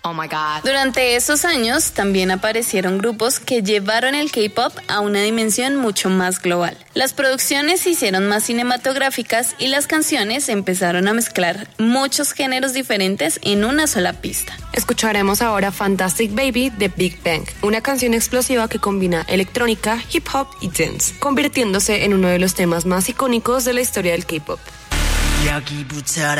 Oh my God. Durante esos años también aparecieron grupos que llevaron el K-pop a una dimensión mucho más global. Las producciones se hicieron más cinematográficas y las canciones empezaron a mezclar muchos géneros diferentes en una sola pista. Escucharemos ahora Fantastic Baby de Big Bang, una canción explosiva que combina electrónica, hip hop y dance, convirtiéndose en uno de los temas más icónicos de la historia del K-pop.